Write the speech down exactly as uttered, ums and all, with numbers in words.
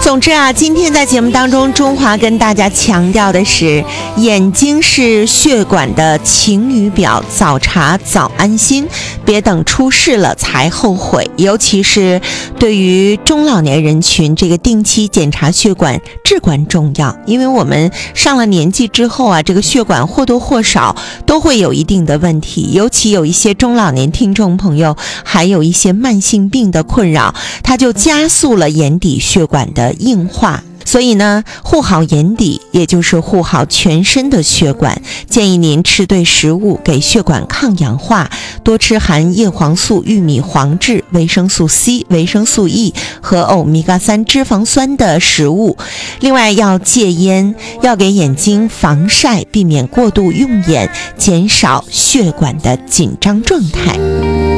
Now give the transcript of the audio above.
总之啊，今天在节目当中，中华跟大家强调的是，眼睛是血管的晴雨表，早查早安心，别等出事了才后悔。尤其是对于中老年人群，这个定期检查血管至关重要，因为我们上了年纪之后啊，这个血管或多或少都会有一定的问题，尤其有一些中老年听众朋友还有一些慢性病的困扰，它就加速了眼底血管的硬化。所以呢，护好眼底也就是护好全身的血管，建议您吃对食物，给血管抗氧化，多吃含叶黄素、玉米黄质、维生素 C、维生素 E 和欧米伽三脂肪酸的食物。另外要戒烟，要给眼睛防晒，避免过度用眼，减少血管的紧张状态。